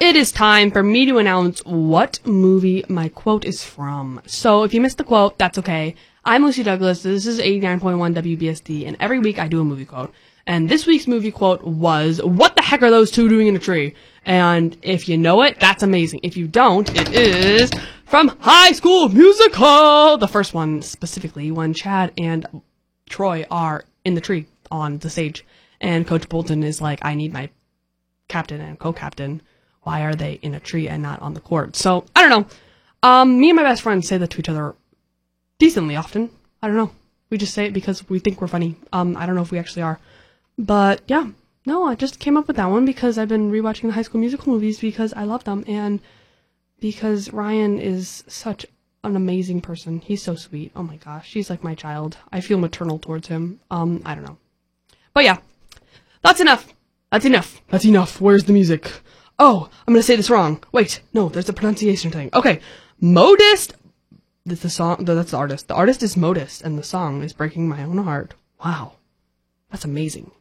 it is time for me to announce what movie my quote is from. So if you missed the quote, that's okay. I'm Lucy Douglas. This is 89.1 WBSD, and every week I do a movie quote. And this week's movie quote was, "What the heck are those two doing in a tree?" And if you know it, that's amazing. If you don't, it is from High School Musical. The first one specifically, when Chad and Troy are in the tree on the stage. And Coach Bolton is like, "I need my captain and co-captain. Why are they in a tree and not on the court?" So, I don't know. Me and my best friend say that to each other decently often. I don't know. We just say it because we think we're funny. I don't know if we actually are. But, yeah. No, I just came up with that one because I've been rewatching the High School Musical movies because I love them and because Ryan is such an amazing person. He's so sweet. Oh my gosh. He's like my child. I feel maternal towards him. I don't know. But yeah. That's enough. That's enough. That's enough. Where's the music? Oh, I'm gonna say this wrong. Wait, no, there's a pronunciation thing. Okay, Modest. That's the song. That's the artist. The artist is Modest, and the song is Breaking My Own Heart. Wow, that's amazing.